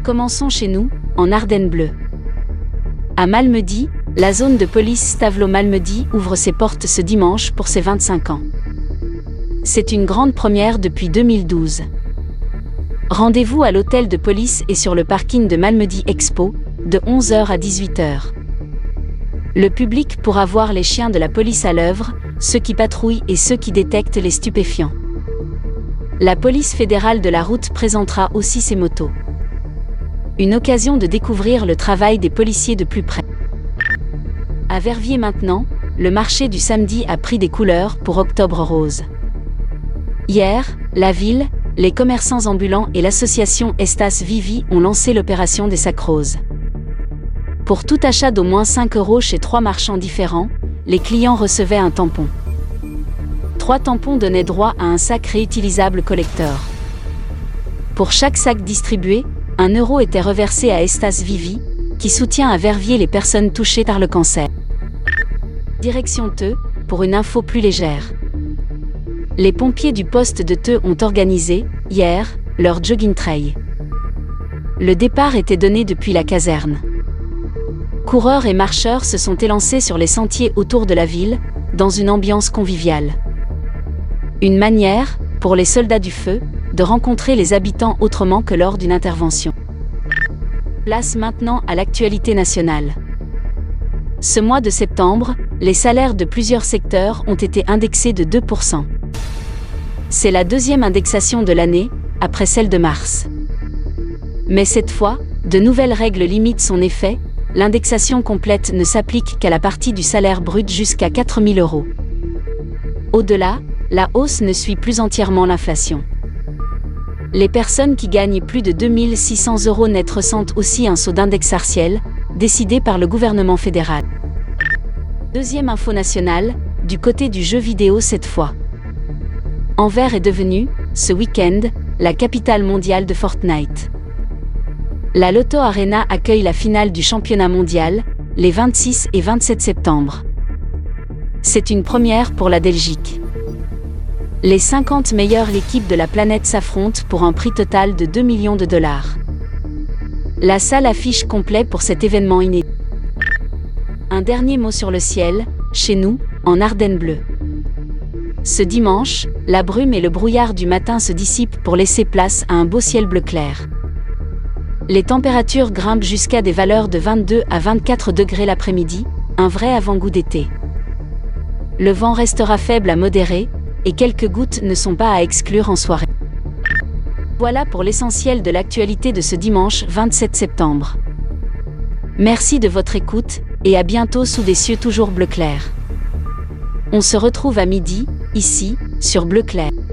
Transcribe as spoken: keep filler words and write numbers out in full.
commençons chez nous, en Ardennes bleues. À Malmedy, la zone de police Stavelot-Malmedy ouvre ses portes ce dimanche pour ses vingt-cinq ans. C'est une grande première depuis deux mille douze. Rendez-vous à l'hôtel de police et sur le parking de Malmedy Expo, de onze heures à dix-huit heures. Le public pourra voir les chiens de la police à l'œuvre, ceux qui patrouillent et ceux qui détectent les stupéfiants. La police fédérale de la route présentera aussi ses motos. Une occasion de découvrir le travail des policiers de plus près. À Verviers maintenant, le marché du samedi a pris des couleurs pour Octobre Rose. Hier, la ville, les commerçants ambulants et l'association Estas Vivi ont lancé l'opération des sacs roses. Pour tout achat d'au moins cinq euros chez trois marchands différents, les clients recevaient un tampon. Trois tampons donnaient droit à un sac réutilisable collector. Pour chaque sac distribué, un euro était reversé à Estas Vivi, qui soutient à Verviers les personnes touchées par le cancer. Direction Theux, pour une info plus légère. Les pompiers du poste de Theux ont organisé, hier, leur jogging trail. Le départ était donné depuis la caserne. Coureurs et marcheurs se sont élancés sur les sentiers autour de la ville, dans une ambiance conviviale. Une manière, pour les soldats du feu, de rencontrer les habitants autrement que lors d'une intervention. Place maintenant à l'actualité nationale. Ce mois de septembre, les salaires de plusieurs secteurs ont été indexés de deux pour cent. C'est la deuxième indexation de l'année, après celle de mars. Mais cette fois, de nouvelles règles limitent son effet, l'indexation complète ne s'applique qu'à la partie du salaire brut jusqu'à quatre mille euros. Au-delà, la hausse ne suit plus entièrement l'inflation. Les personnes qui gagnent plus de deux mille six cents euros net ressentent aussi un saut d'index partiel, décidé par le gouvernement fédéral. Deuxième info nationale, du côté du jeu vidéo cette fois. Anvers est devenue, ce week-end, la capitale mondiale de Fortnite. La Lotto Arena accueille la finale du championnat mondial, les vingt-six et vingt-sept septembre. C'est une première pour la Belgique. Les cinquante meilleures équipes de la planète s'affrontent pour un prix total de deux millions de dollars. La salle affiche complet pour cet événement inédit. Un dernier mot sur le ciel, chez nous, en Ardennes bleues. Ce dimanche, la brume et le brouillard du matin se dissipent pour laisser place à un beau ciel bleu clair. Les températures grimpent jusqu'à des valeurs de vingt-deux à vingt-quatre degrés l'après-midi, un vrai avant-goût d'été. Le vent restera faible à modéré, et quelques gouttes ne sont pas à exclure en soirée. Voilà pour l'essentiel de l'actualité de ce dimanche vingt-sept septembre. Merci de votre écoute, et à bientôt sous des cieux toujours bleu clair. On se retrouve à midi, ici, sur Bleu Clair.